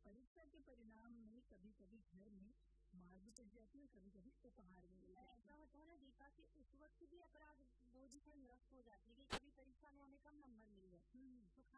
परीक्षा के परिणाम में कभी-कभी घर में मार भी पड़ जाती है और कभी-कभी उपहार भी मिल जाता है। ऐसा होता है ना दीपा कि उस वक्त भी अपराध बोझ पर निरस्त हो जाती है कि कभी परीक्षा में हमें कम नंबर मिल गए तो